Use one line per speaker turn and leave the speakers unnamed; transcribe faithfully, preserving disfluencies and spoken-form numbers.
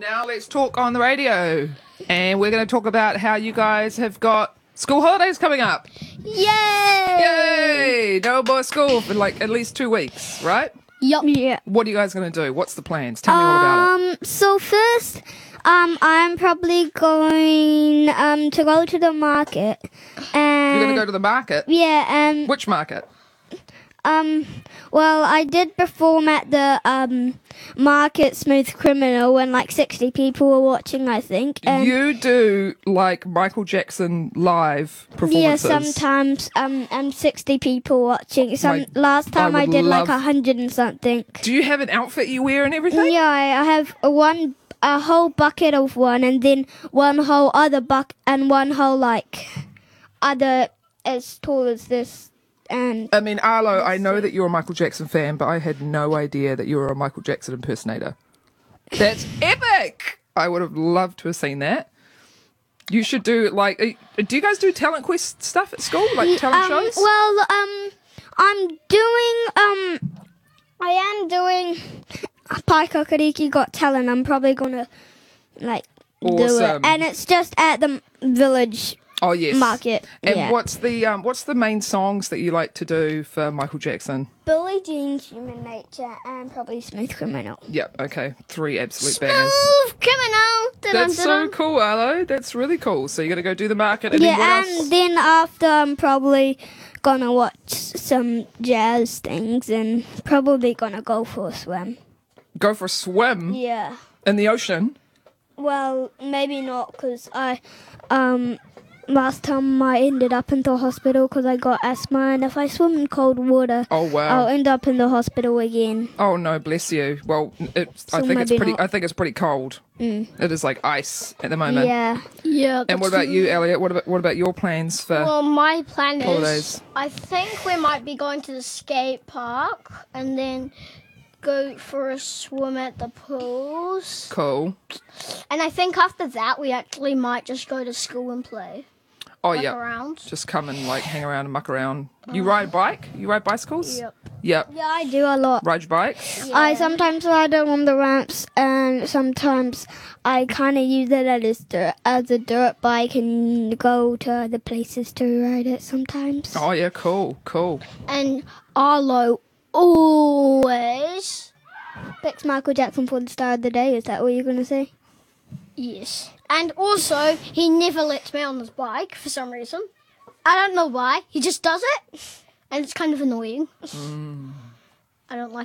Now let's talk on the radio. And we're going to talk about how you guys have got school holidays coming up.
Yay!
Yay! No more school for like at least two weeks, right?
Yup. Yeah.
What are you guys going to do? What's the plans? Tell me all about it.
Um, so first, um, I'm probably going um to go to the market. And
You're going to go to the market?
Yeah, and
Which market?
um, well, I did perform at the um market Smooth Criminal when like sixty people were watching, I think. And
You do like Michael Jackson live
yeah,
performances.
sometimes um and sixty people watching. Some
My-
last time
I
I,
would
did
love-
like a hundred and something.
Do you have an outfit you wear and everything?
Yeah, I I have a one a whole bucket of one, and then one whole other buck and one whole like other as tall as this. And
I mean, Arlo, I know that you're a Michael Jackson fan, but I had no idea that you were a Michael Jackson impersonator. That's epic! I would have loved to have seen that. You should do, like, uh, do you guys do talent quest stuff at school? Like talent
um,
shows?
well, um, I'm doing um, I am doing Pai Kakariki Got Talent. I'm probably gonna like do
Awesome.
it, and it's just at the village
Oh, yes.
market.
And
yeah.
what's the um, what's the main songs that you like to do for Michael Jackson?
Billie Jean's Human Nature and probably Smooth Criminal.
Yep, okay. Three absolute bangers.
Smooth Criminal.
That's so cool, Arlo. That's really cool. So you're going to go do the market and then what
Yeah,
else?
and then after I'm probably gonna watch some jazz things and probably gonna go for a swim.
Go for a swim
Yeah.
in the ocean?
Well, maybe not, because I, um, last time I ended up in the hospital because I got asthma, and if I swim in cold water,
Oh, wow.
I'll end up in the hospital again.
Oh no, bless you. Well, it's, I
So
think it's
maybe
pretty.
not.
I think it's pretty cold.
Mm.
It is like ice at the moment.
Yeah.
Yeah.
And what about you, Elliot? What about what about your plans for?
Well, my plan is
holidays?
I think we might be going to the skate park and then go for a swim at the pools.
Cool.
And I think after that we actually might just go to school and play.
Oh
Walk
yeah.
around.
Just come and like hang around and muck around. You ride bike? You ride bicycles?
Yep.
Yep.
Yeah, I do a lot.
Ride your bike?
I sometimes ride it on the ramps, and sometimes I kind of use it as, dirt, as a dirt bike and go to other places to ride it sometimes.
Oh yeah, cool, cool.
And Arlo always
Picks Michael Jackson for the star of the day. Is that what you're going to say?
yes. And also he never lets me on his bike for some reason. I don't know why. He just does it. And it's kind of annoying. I don't like